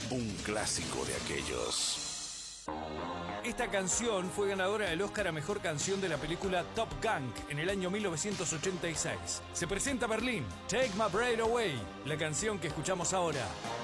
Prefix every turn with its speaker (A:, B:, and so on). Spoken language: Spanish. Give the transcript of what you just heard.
A: Un clásico de aquellos.
B: Esta canción fue ganadora del Oscar a Mejor Canción de la película Top Gun en el año 1986. Se presenta Berlín, Take My Breath Away, la canción que escuchamos ahora.